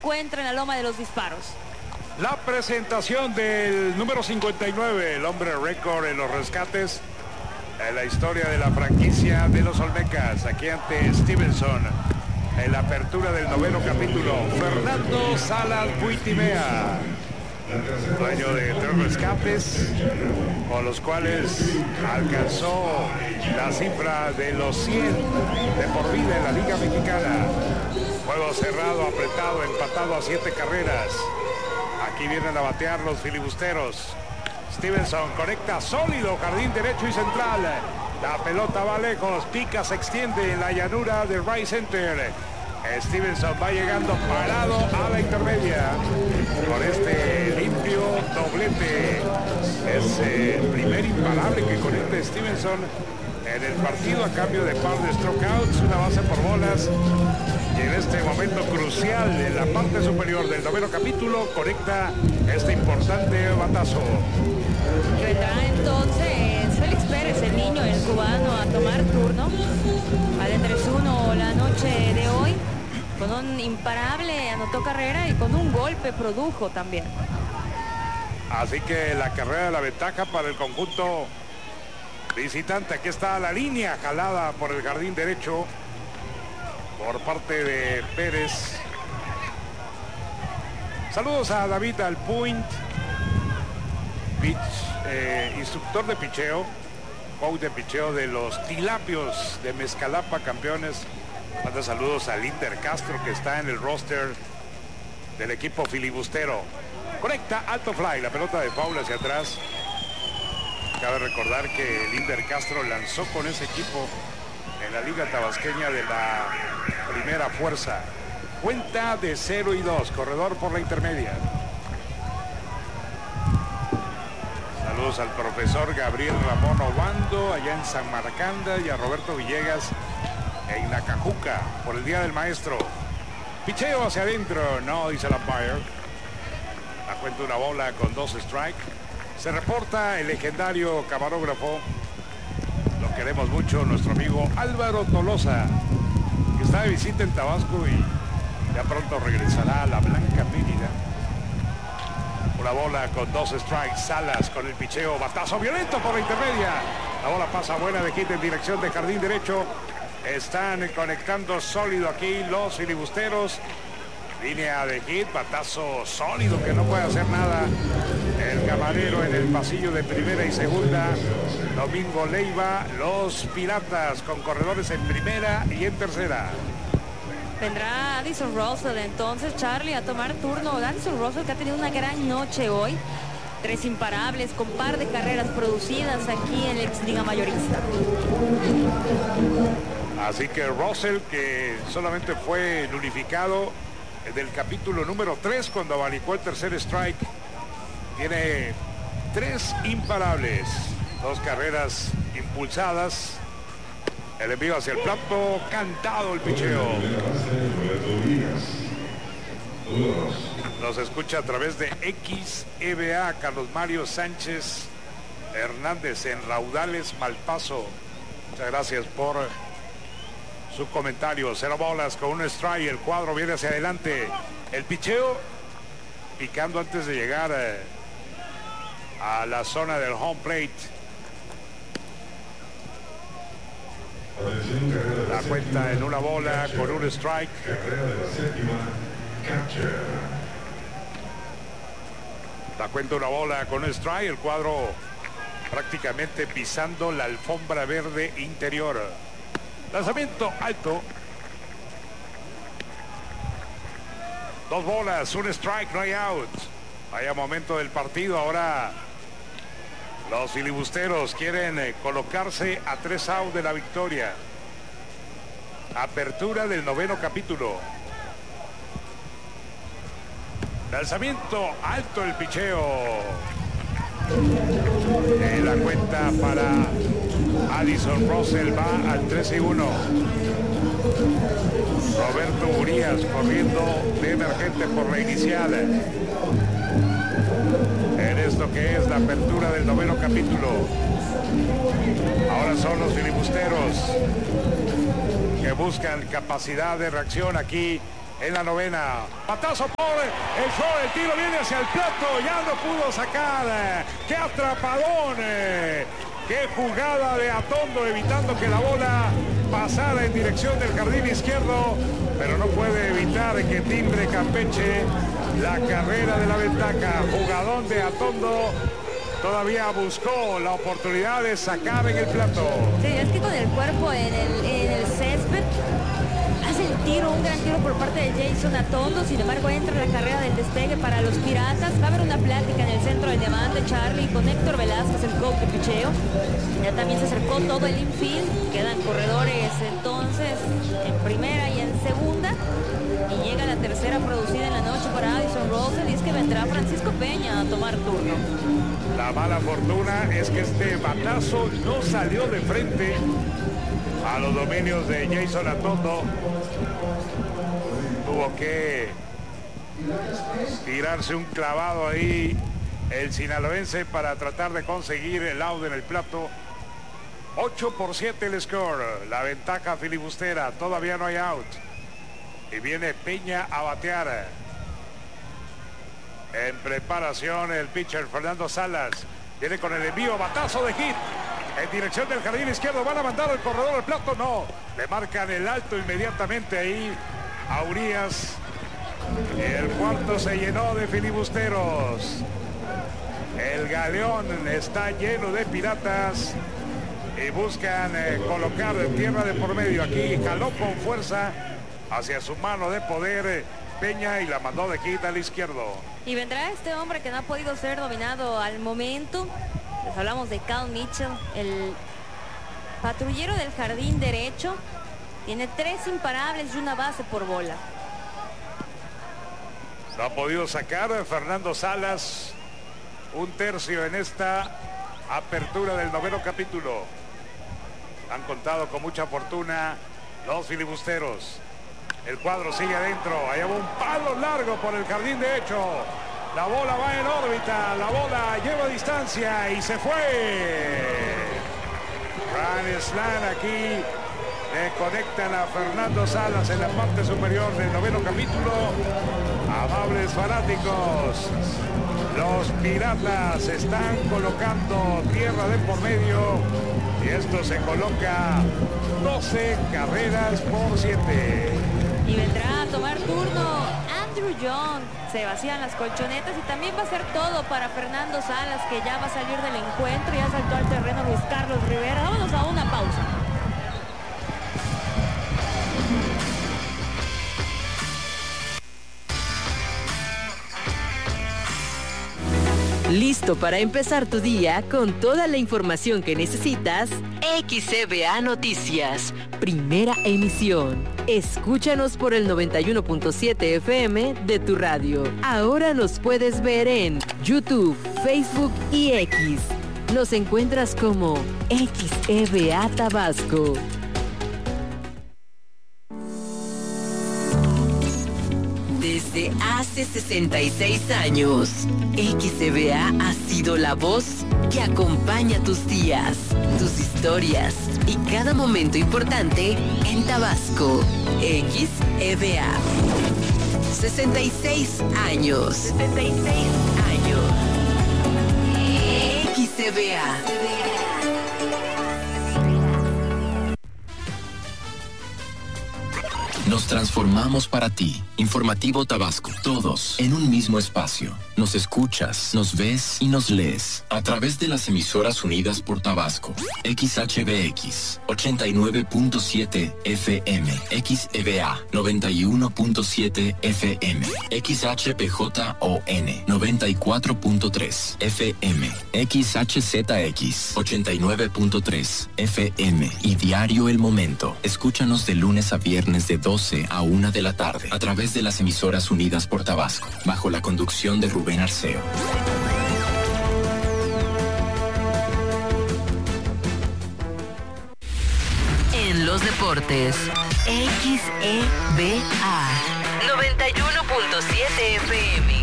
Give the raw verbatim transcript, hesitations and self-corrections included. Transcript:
encuentra en la loma de los disparos. La presentación del número cincuenta y nueve, el hombre récord en los rescates en la historia de la franquicia de los Olmecas, aquí ante Stevenson, en la apertura del noveno capítulo, Fernando Salas Buitimea, dueño de tres rescates, con los cuales alcanzó la cifra de los cien de por vida en la Liga Mexicana. Juego cerrado, apretado, empatado a siete carreras. Aquí vienen a batear los filibusteros. Stevenson conecta sólido, jardín derecho y central. La pelota va lejos, pica, se extiende en la llanura de Right Center. Stevenson va llegando parado a la intermedia. Con este limpio doblete. Es el primer imparable que conecta Stevenson en el partido a cambio de par de strikeouts, una base por bolas. Y en este momento crucial, en la parte superior del noveno capítulo, conecta este importante batazo. Y vendrá entonces Félix Pérez, el niño, el cubano, a tomar turno. Al de tres uno la noche de hoy. Con un imparable anotó carrera y con un golpe produjo también. Así que la carrera de la ventaja para el conjunto visitante. Aquí está la línea jalada por el jardín derecho por parte de Pérez. Saludos a David Alpuint, pitch, eh, instructor de picheo, coach de picheo de los Tilapios de Mezcalapa, campeones. Manda saludos a Linder Castro, que está en el roster del equipo filibustero. Conecta, alto fly, la pelota de foul hacia atrás. Cabe recordar que Linder Castro lanzó con ese equipo en la Liga Tabasqueña de la Primera Fuerza. Cuenta de cero y dos, corredor por la intermedia. Saludos al profesor Gabriel Ramón Obando allá en San Marcanda y a Roberto Villegas en Nacajuca por el Día del Maestro. Picheo hacia adentro, no, dice la umpire. La cuenta una bola con dos strikes. Se reporta el legendario camarógrafo, lo queremos mucho, nuestro amigo Álvaro Tolosa, que está de visita en Tabasco y ya pronto regresará a la Blanca Mérida. Una bola con dos strikes, Salas con el picheo, batazo violento por la intermedia. La bola pasa buena de hit en dirección de jardín derecho. Están conectando sólido aquí los filibusteros. Línea de hit, batazo sólido que no puede hacer nada el camarero en el pasillo de primera y segunda. Domingo Leiva, los Piratas con corredores en primera y en tercera. Vendrá Addison Russell entonces, Charlie, a tomar turno. Addison Russell, que ha tenido una gran noche hoy. Tres imparables con par de carreras producidas aquí en la ex liga mayorista. Así que Russell, que solamente fue nulificado del capítulo número tres cuando abanicó el tercer strike, tiene tres imparables, dos carreras impulsadas. El envío hacia el plato, cantado el picheo. Nos escucha a través de X E B A Carlos Mario Sánchez Hernández en Raudales, Malpaso. Muchas gracias por su comentario. Cero bolas con un strike, el cuadro viene hacia adelante. El picheo picando antes de llegar eh, a la zona del home plate. La cuenta en una bola con un strike. La cuenta una bola con un strike, el cuadro prácticamente pisando la alfombra verde interior. Lanzamiento alto. Dos bolas, un strike, no hay out. Vaya momento del partido. Ahora los filibusteros quieren eh, colocarse a tres outs de la victoria. Apertura del noveno capítulo. Lanzamiento alto, el picheo. En la cuenta para Addison Russell va al tres y uno. Roberto Urias corriendo de emergente por la inicial. En esto que es la apertura del noveno capítulo. Ahora son los filibusteros que buscan capacidad de reacción aquí en la novena. Patazo por el show, el tiro viene hacia el plato, ya no pudo sacar. ¡Qué atrapadón! ¡Qué jugada de Atondo, evitando que la bola pasara en dirección del jardín izquierdo! Pero no puede evitar que timbre Campeche la carrera de la ventaja. Jugadón de Atondo. Todavía buscó la oportunidad de sacar en el plato. Sí, es que con el cuerpo en el, en el césped hace el tiro, un gran tiro por parte de Jason Atondo. Sin embargo, entra la carrera del despegue para los Piratas. Va a haber una plática en el centro de diamante, Charlie, con Héctor Velázquez, el coach de picheo. Ya también se acercó todo el infield. Quedan corredores entonces en primera y en segunda. Y llega la tercera producida en la noche para Addison Russell, y es que vendrá Francisco Peña a tomar turno. La mala fortuna es que este batazo no salió de frente a los dominios de Jason Atondo. Tuvo que tirarse un clavado ahí el sinaloense para tratar de conseguir el out en el plato. ocho por siete el score, la ventaja filibustera, todavía no hay out. Y viene Peña a batear. En preparación el pitcher Fernando Salas. Viene con el envío, batazo de hit. En dirección del jardín izquierdo. ¿Van a mandar el corredor al plato? No. Le marcan el alto inmediatamente ahí a Urias. Y el cuarto se llenó de filibusteros. El galeón está lleno de piratas. Y buscan eh, colocar tierra de por medio. Aquí jaló con fuerza hacia su mano de poder Peña y la mandó de hit al izquierdo. Y vendrá este hombre que no ha podido ser dominado al momento. Les hablamos de Cal Mitchell, el patrullero del jardín derecho. Tiene tres imparables y una base por bola. No ha podido sacar Fernando Salas un tercio en esta apertura del noveno capítulo. Han contado con mucha fortuna los filibusteros. El cuadro sigue adentro. Allá va un palo largo por el jardín derecho. La bola va en órbita. La bola lleva distancia y se fue. Grand Slam aquí. Le conectan a Fernando Salas en la parte superior del noveno capítulo. Amables fanáticos, los Piratas están colocando tierra de por medio. Y esto se coloca doce carreras por siete. Y vendrá a tomar turno Andrew Young. Se vacían las colchonetas y también va a ser todo para Fernando Salas, que ya va a salir del encuentro. Ya saltó al terreno Luis Carlos Rivera. Vámonos a una pausa. ¿Listo para empezar tu día con toda la información que necesitas? X C B A Noticias, primera emisión. Escúchanos por el noventa y uno punto siete F M de tu radio. Ahora nos puedes ver en YouTube, Facebook y X. Nos encuentras como X E B A Tabasco. Desde hace sesenta y seis años, X E B A ha sido la voz que acompaña tus días, tus historias y cada momento importante en Tabasco. X E B A. sesenta y seis años. sesenta y seis años. X E B A. Nos transformamos para ti. Informativo Tabasco. Todos en un mismo espacio. Nos escuchas, nos ves y nos lees a través de las emisoras unidas por Tabasco. X H B X ochenta y nueve punto siete F M, X E B A noventa y uno punto siete F M, X H P J O N noventa y cuatro punto tres F M, X H Z X ochenta y nueve punto tres F M y Diario El Momento. Escúchanos de lunes a viernes de doce a una de la tarde a través de las emisoras unidas por Tabasco, bajo la conducción de Rubén Arceo. En los deportes, X E B A noventa y uno punto siete F M.